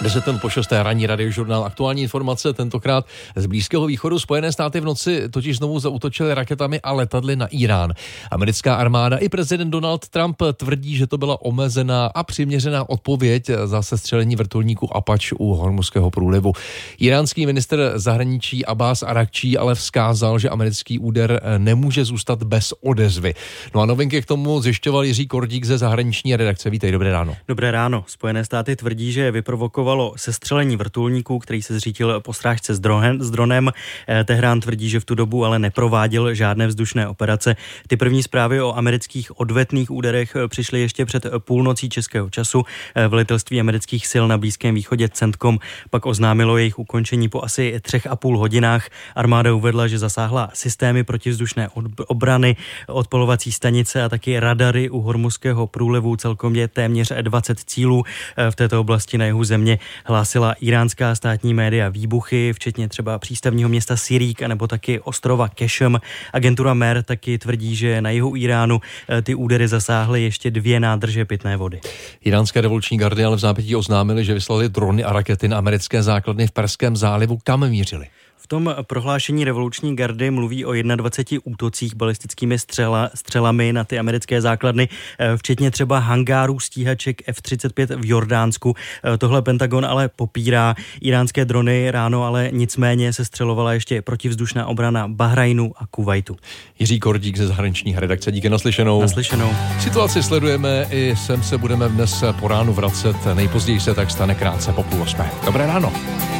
10:06 ranní radiožurnál Aktuální informace, tentokrát z Blízkého východu. Spojené státy v noci totiž znovu zaútočily raketami a letadly na Irán. Americká armáda i prezident Donald Trump tvrdí, že to byla omezená a přiměřená odpověď za sestřelení vrtulníku Apache u Hormuzského průlivu. Iránský ministr zahraničí Abbas Arakčí ale vzkázal, že americký úder nemůže zůstat bez odezvy. No a novinky k tomu zjišťoval Jiří Kordík ze zahraniční redakce. Vítej, dobré ráno. Dobré ráno. Spojené státy tvrdí, že vyprovokovalo sestřelení vrtulníku, který se zřítil po srážce s dronem. Tehrán tvrdí, že v tu dobu ale neprováděl žádné vzdušné operace. Ty první zprávy o amerických odvetných úderech přišly ještě před půlnocí českého času. Velitelství amerických sil na Blízkém východě CENTCOM pak oznámilo jejich ukončení po asi 3,5 hodinách. Armáda uvedla, že zasáhla systémy protivzdušné obrany, odpalovací stanice a taky radary u Hormuzského průlivu. Celkem je téměř 20 cílů v této oblasti na jihu země. Hlásila iránská státní média výbuchy, včetně třeba přístavního města Sirík nebo taky ostrova Kešem. Agentura MER taky tvrdí, že na jihu Iránu ty údery zasáhly ještě 2 nádrže pitné vody. Iránské revoluční gardy ale v zápětí oznámili, že vyslali drony a rakety na americké základny v Perském zálivu. Kam mířili? V tom prohlášení revoluční gardy mluví o 21 útocích balistickými střelami na ty americké základny, včetně třeba hangárů stíhaček F-35 v Jordánsku. Tohle Pentagon ale popírá. Iránské drony ráno ale nicméně se střelovala ještě protivzdušná obrana Bahrajnu a Kuvajtu. Jiří Kordík ze zahraniční redakce. Díky, naslyšenou. Naslyšenou. Situaci sledujeme i sem se budeme dnes po ránu vracet. Nejpozději se tak stane krátce po 7:30. Dobré ráno.